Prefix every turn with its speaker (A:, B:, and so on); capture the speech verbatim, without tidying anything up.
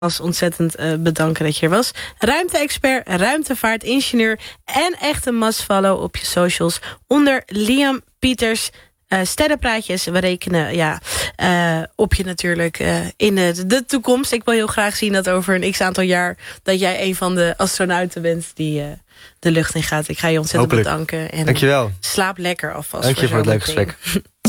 A: was ontzettend uh, bedanken dat je er was. Ruimte-expert, ruimtevaartingenieur en echt een must follow op je socials onder Liam Pieters. Uh, sterrenpraatjes, we rekenen ja, uh, op je natuurlijk uh, in de, de toekomst. Ik wil heel graag zien dat over een x-aantal jaar dat jij een van de astronauten bent die uh, de lucht in gaat. Ik ga je ontzettend
B: Hopelijk.
A: bedanken. En
B: Dankjewel.
A: Slaap lekker alvast.
B: Dank je voor het leuke gesprek.